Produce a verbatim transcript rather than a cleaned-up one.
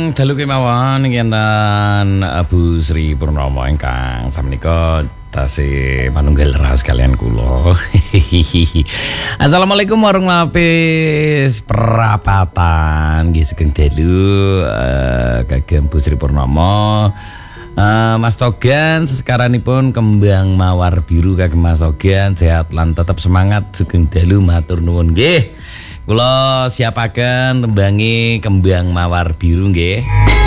dalu kemawon enten Bu Sri Purnomo ingkang samenika tasih manunggal raos kalian kula. Assalamualaikum warahmatullahi wabarakatuh. Perapatan nggih sugeng dalu uh, kagem Bu Sri Purnomo. Uh, Mas Togan sesekaranipun kembang mawar biru kagem Mas Togan sehat lan tetap semangat sugeng dalu matur nuwun nggih. Kula siapaken tembangi kembang mawar biru nggih.